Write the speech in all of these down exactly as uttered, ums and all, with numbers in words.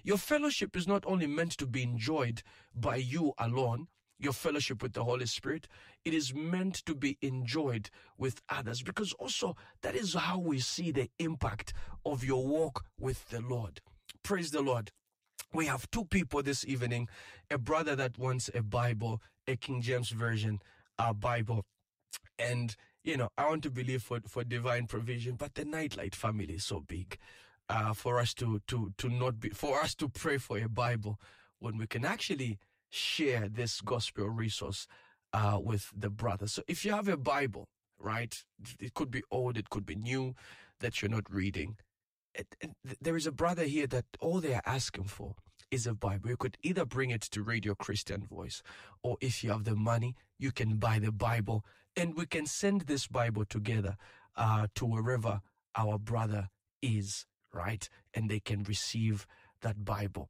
Your fellowship is not only meant to be enjoyed by you alone, your fellowship with the Holy Spirit, it is meant to be enjoyed with others, because also that is how we see the impact of your walk with the Lord. Praise the Lord. We have two people this evening, a brother that wants a Bible, a King James Version uh, Bible. And, you know, I want to believe for, for divine provision, but the Nightlight family is so big uh, for us to, to, to not be, for us to pray for a Bible when we can actually share this gospel resource uh, with the brothers. So if you have a Bible, right, it could be old, it could be new, that you're not reading. It, it, there is a brother here that all they are asking for is a Bible. You could either bring it to Radio Christian Voice, or if you have the money, you can buy the Bible, and we can send this Bible together uh, to wherever our brother is, right? And they can receive that Bible.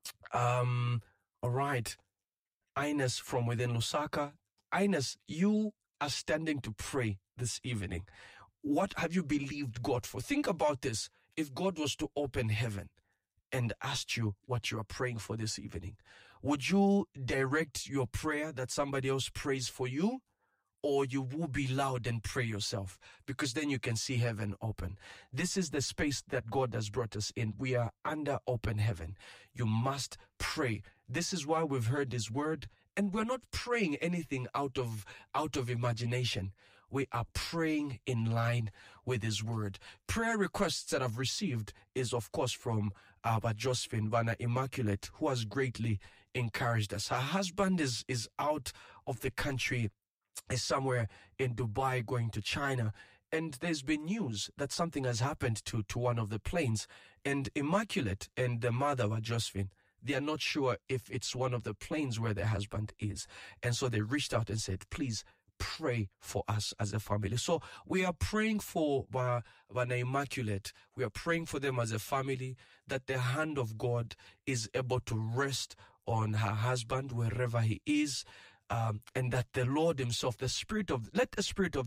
Um, all right. Ines from within Lusaka. Ines, you are standing to pray this evening. What have you believed God for? Think about this. If God was to open heaven and asked you what you are praying for this evening, would you direct your prayer that somebody else prays for you? Or you will be loud and pray yourself, because then you can see heaven open. This is the space that God has brought us in. We are under open heaven. You must pray. This is why we've heard His word, and we're not praying anything out of out of imagination. We are praying in line with His word. Prayer requests that I've received is, of course, from our Josephine Vanna Immaculate, who has greatly encouraged us. Her husband is is out of the country, is somewhere in Dubai going to China, and there's been news that something has happened to, to one of the planes, and Immaculate and the mother of Josephine, they are not sure if it's one of the planes where their husband is, and so they reached out and said, please pray for us as a family. So we are praying for uh, Vanna Immaculate. We are praying for them as a family, that the hand of God is able to rest on her husband wherever he is, Um, and that the Lord Himself, the Spirit of, let the Spirit of